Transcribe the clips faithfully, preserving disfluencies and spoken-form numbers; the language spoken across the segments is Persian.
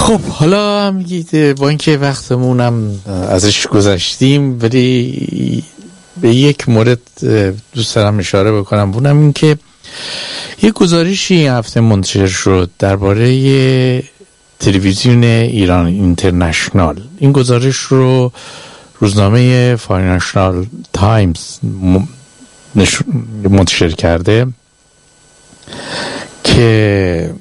خب حالا هم با اینکه وقتمونم ازش گذشتیم، ولی به یک مورد دوست دارم اشاره بکنم، اونم این که یک گزارشی این هفته منتشر شد درباره تلویزیون ایران اینترنشنال. این گزارش رو روزنامه فاینانشال تایمز منتشر کرده که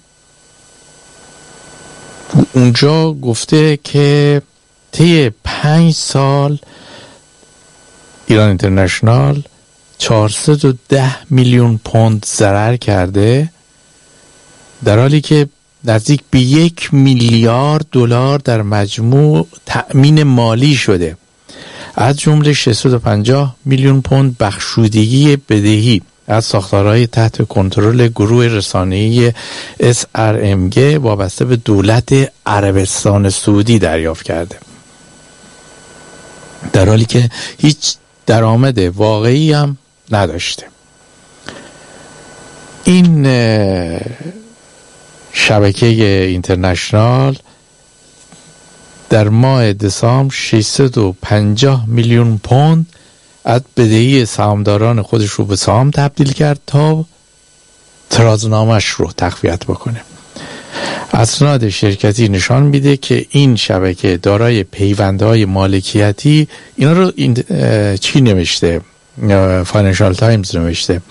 اونجا گفته که طی پنج سال ایران اینترنشنال چهارصد و ده میلیون پوند ضرر کرده، در حالی که نزدیک به یک میلیارد دلار در مجموع تأمین مالی شده، از جمله ششصد و پنجاه میلیون پوند بخشودگی بدهی از ساختارهای تحت کنترل گروه رسانه‌ای اس ار ام جی وابسته به دولت عربستان سعودی دریافت کرده، در حالی که هیچ درآمد واقعی هم نداشته. این شبکه اینترنشنال در ماه دسامبر ششصد و پنجاه میلیون پوند از بدهی سهامداران خودش رو به سهام تبدیل کرد تا ترازنامه‌اش رو تقویت بکنه. اسناد شرکتی نشان میده که این شبکه دارای پیوندهای مالکیتی، اینا رو این چی نوشته؟ فاینانشال تایمز نوشته،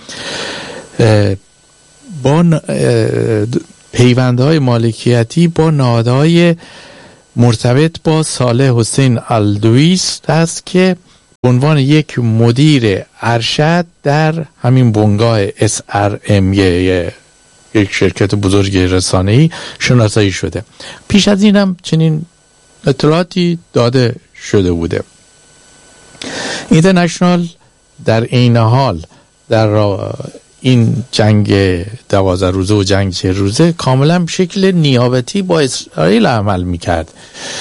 با پیوندهای مالکیتی با نهادهای مرتبط با صالح حسین الدویس است که به عنوان یک مدیر ارشد در همین بنگاه اس ار ام جی، یک شرکت بزرگ رسانه‌ای، شناسایی شده. پیش از این هم چنین اطلاعاتی داده شده بوده. اینترنشنال در این حال در این جنگ دوازده روزه و جنگ چه روزه کاملا به شکل نیابتی با اسرائیل عمل میکرد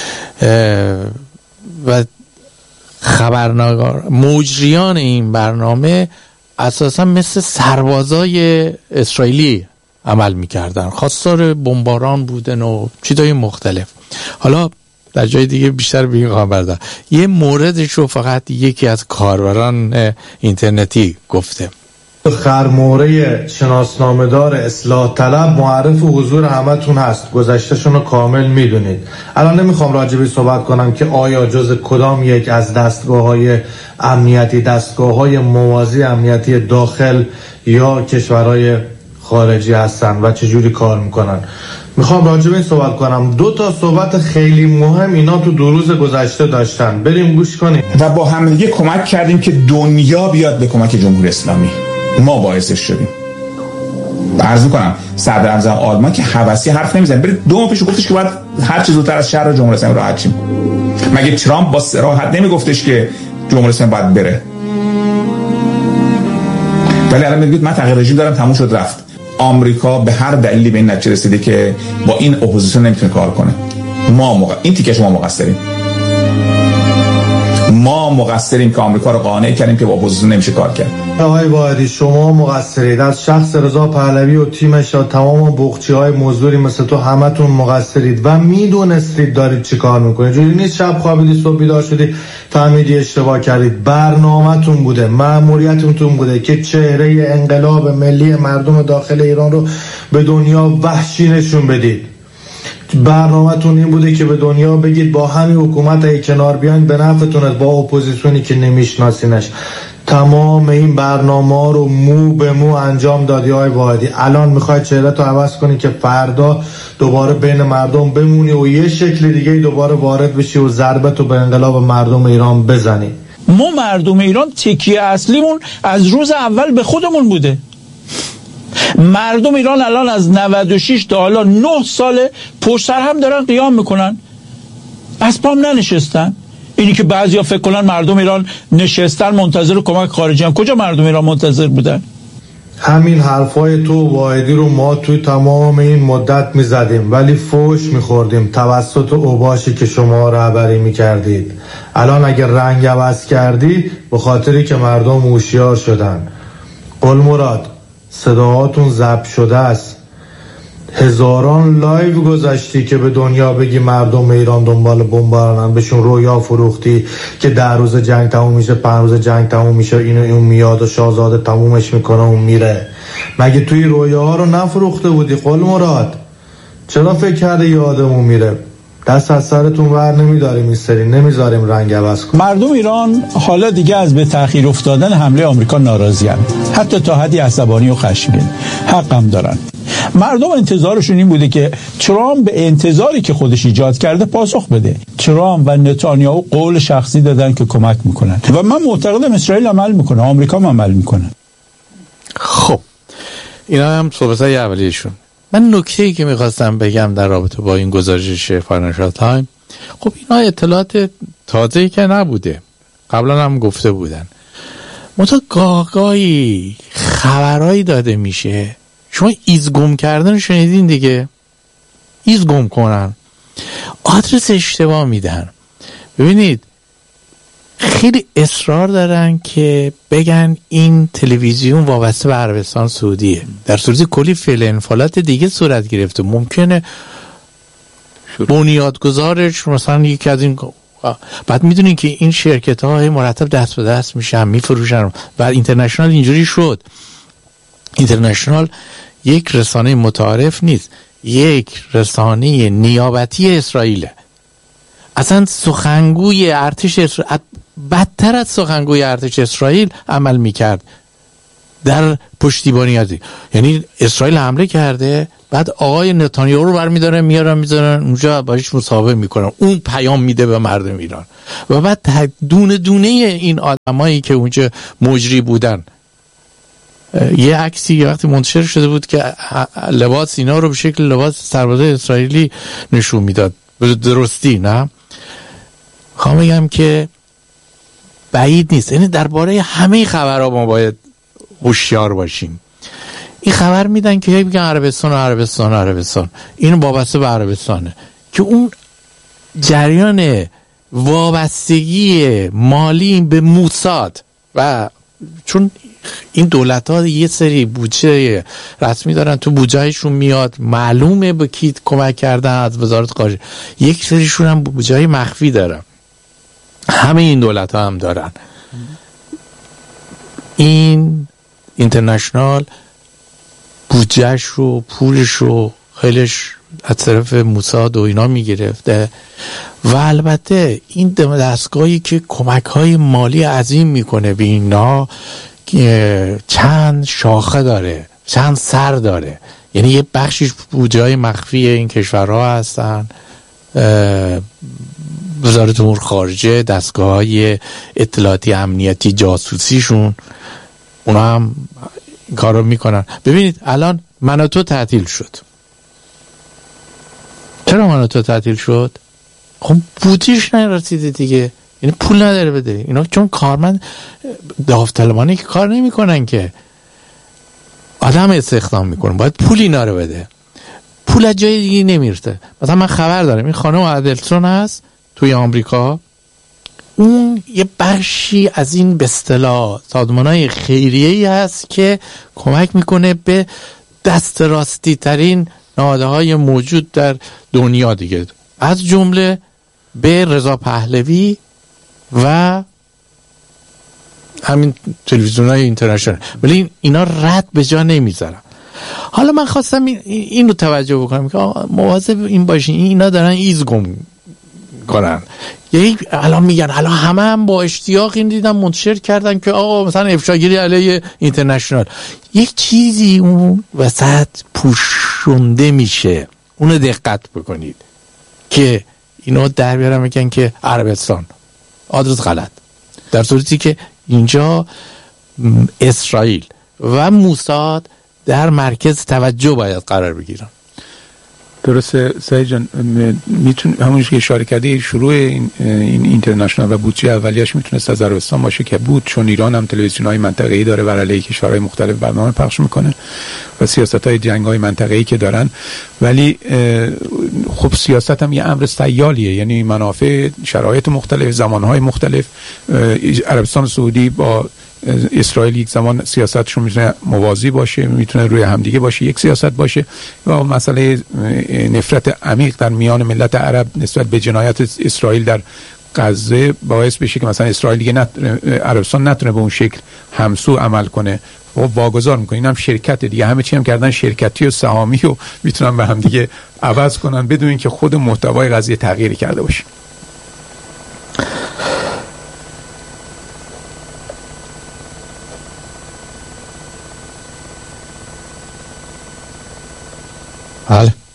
و خبرنگار مجریان این برنامه اساسا مثل سربازای اسرائیلی عمل میکردن، خواستار بمباران بودن و چیزای مختلف. حالا در جای دیگه بیشتر به این خبر دارم، یه موردش رو فقط یکی از کاربران اینترنتی گفته. خرموره شناسنامه‌دار اصلاح طلب معرف حضور همتون هست، گذشتهشون رو کامل میدونید. الان نمیخوام راجبی صحبت کنم که آیا جز کدام یک از دستگاه‌های امنیتی، دستگاه‌های موازی امنیتی داخل یا کشورهای خارجی هستن و چجوری کار میکنن. میخوام راجب این صحبت کنم. دو تا صحبت خیلی مهم اینا تو دو روز گذشته داشتن، بریم گوش کنیم. و با هم دیگه کمک کردیم که دنیا بیاد به کمک جمهوری اسلامی، ما باعثش شدیم. عرض می‌کنم صدر اعظم آلمان که هوسی حرف نمیزنه، برید دو ماه پیش گفتش که باید هر چه زودتر از شهر جمهوری اسلامی راحت شیم. مگه ترامپ با صراحت نمیگفتش که جمهوری اسلامی باید بره؟ ولی الان میگید من تغییر رژیم دارم، تموم شد رفت. آمریکا به هر دلیلی به این نتیجه رسیده که با این اپوزیسیون نمیتونه کار کنه. ما موقع این تیکش ما مقصریم. ما مقصریم که آمریکا رو قانع کردیم که با اپوزیسیون نمیشه کار کرد. آقای واحدی شما مقصرید، از شخص رضا پهلوی و تیمش تا تمام بوقچی‌های مزدوری مثل تو همتون مقصرید و میدونستید دارید چی کار میکنید. جوری نیست شب خوابیدی صبح بیدار شدی فهمیدی اشتباه کردید. برنامه‌تون بوده، مأموریتتون بوده که چهره انقلاب ملی مردم داخل ایران رو به دنیا وحشی نشون بدید. برنامه‌تون این بوده که به دنیا بگید با همین حکومت ای کنار بیاین به نفعتونه، با اپوزیسیونی که نمیشناسینش. تمام این برنامه رو مو به مو انجام دادی آقای واحدی. الان میخوای چهره‌تو عوض کنی که فردا دوباره بین مردم بمونی و یه شکل دیگه دوباره وارد بشی و ضربتو به انقلاب مردم ایران بزنی. ما مردم ایران تکیه اصلیمون از روز اول به خودمون بوده. مردم ایران الان از نود و شش تا حالا نه ساله پشت سر هم دارن قیام میکنن، از پام ننشستن. اینی که بعضیا فکر کنن مردم ایران نشستن منتظر کمک خارجی هم، کجا مردم ایران منتظر بودن؟ همین حرفای تو واحدی رو ما توی تمام این مدت میزدیم ولی فوش میخوردیم توسط اوباشی که شما رهبری میکردید. الان اگر رنگ عوض کردی به خاطری که مردم هوشیار شدن. قل مراد صداهاتون ضبط شده است. هزاران لایو گذاشتی که به دنیا بگی مردم ایران دنبال بمبارانن، بهشون رویا فروختی که در روز جنگ تموم میشه، پنج روز جنگ تموم میشه، اینو اون میاد و شاهزاده تمومش میکنه اون میره. مگه توی رویاها رو نفروخته بودی قول مراد؟ چرا فکر کرده یادمون میره؟ دست از سرتون ور نمیداریم این سری، نمیذاریم رنگ عوض کنیم. مردم ایران حالا دیگه از به تأخیر افتادن حمله آمریکا ناراضی‌اند، حتی تا حدی عصبانی و خشمگین. حق هم دارن. مردم انتظارشون این بوده که ترامپ به انتظاری که خودش ایجاد کرده پاسخ بده. ترامپ و نتانیاهو قول شخصی دادن که کمک میکنن و من معتقدم اسرائیل عمل میکنه، آمریکا هم عمل میکنه. خب اینا هم صحبت‌های اولیه‌شون. من نکته‌ای که میخواستم بگم در رابطه با این گزارش فاینانشال تایم، خب اینا اطلاعات تازه‌ای که نبوده، قبلا هم گفته بودن. منتها گاهگاهی خبرایی داده میشه، شما ایز گم کردن شنیدین دیگه، ایز گم کنن، آدرس اشتباه میدن. ببینید خیلی اصرار دارن که بگن این تلویزیون وابسته به عربستان سعودیه، در صورتی کلی فعل انفعالات دیگه صورت گرفته. ممکنه بنیادگذارش مثلا یکی از این، بعد میدونین که این شرکت ها مرتب دست به دست میشن میفروشن و اینترنشنال اینجوری شد. اینترنشنال یک رسانه متعارف نیست، یک رسانه نیابتی اسرائیله. اصلا سخنگوی ارتش اسرائیل بدتر از سخنگوی ارتش اسرائیل عمل میکرد در پشتیبانی از، یعنی اسرائیل حمله کرده، بعد آقای نتانیاهو رو برمیدارن میارن میذارن اونجا باهاش مصاحبه میکنن، اون پیام میده به مردم ایران و بعد دونه دونه این آدمایی که اونجا مجری بودن. یه عکسی وقتی منتشر شده بود که لباس اینا رو به شکل لباس سربازای اسرائیلی نشون میداد، به درستی نه؟ خواهم بگم که بعید نیست، یعنی درباره همه خبرها ما باید هوشیار باشیم. این خبر میدن که میگن عربستان عربستان عربستان، این وابسته به عربستانه، که اون جریان وابستگی مالی به موساد و چون این دولت ها یه سری بودجه رسمی دارن، تو بودجهشون میاد معلومه به کی کمک کردن از وزارت خارجه، یک سریشون هم بودجه مخفی دارن، همه این دولت ها هم دارن. این اینترنشنال بودجهش رو پولش رو خیلیش از طرف موساد و اینا میگرفته و البته این دستگاهی که کمک های مالی عظیم میکنه به اینا چند شاخه داره، چند سر داره، یعنی یه بخشش بودجه های مخفی این کشورها هستن، وزارت امور خارجه، دستگاه های اطلاعاتی امنیتی جاسوسیشون، اونا هم این کار رو میکنن. ببینید الان مناطو تعطیل شد. چرا مناطو تعطیل شد؟ خب بودجهش نرسیده دیگه، یعنی پول نداره بده اینا، چون کارمند داوطلبانه که کار نمیکنن که، آدم استخدام میکنن، باید پول اینا رو بده، پول از جای دیگه نمیرسه. مثلا من خبر دارم این خانم ادلسون هست توی آمریکا، اون یه بخشی از این به اصطلاح سازمان‌های خیریه‌ای هست که کمک میکنه به دست راستی ترین نهادهای موجود در دنیا دیگه، از جمله به رضا پهلوی و همین تلویزیون‌های اینترنشنال، ولی اینا رد به جا نمیذارن. حالا من خواستم این اینو توجه بکنم که مواظب این باشین، اینا دارن ایز گم کنن. یعنی الان میگن، الان همه هم با اشتیاق این دیدم منتشر کردن که آقا مثلا افشاگیری علیه اینترنشنال، یک چیزی اون وسط پوشونده میشه، اونو دقت بکنید که اینو در بیارن میگن که عربستان، آدرس غلط، در صورتی که اینجا اسرائیل و موساد در مرکز توجه باید قرار بگیرن. درسته سعید جان، میتون همونش که اشاره کردی شروع این, این اینترنشنال و بودجه اولیش میتونست از عربستان باشه که بود، چون ایران هم تلویزیون‌های منطقه‌ای داره و علیه کشورهای مختلف برنامه پخش میکنه و سیاست‌های جنگ‌های منطقه‌ای که دارن، ولی خب سیاست هم یه امر سیالیه، یعنی منافع شرایط مختلف، زمانهای مختلف. عربستان سعودی با اسرائیل یک زمان سیاستشون میتونه موازی باشه، میتونه روی همدیگه باشه، یک سیاست باشه، و مسئله نفرت عمیق در میان ملت عرب نسبت به جنایت اسرائیل در غزه باعث بشه که مثلا اسرائیل دیگه نت... عربستان نتونه به اون شکل همسو عمل کنه و واگذار میکنه. این هم شرکت دیگه، همه چی هم کردن شرکتی و سهامی و میتونن به هم دیگه عوض کنن بدون اینکه خود محتوای قضیه تغییری کرده باشه. بله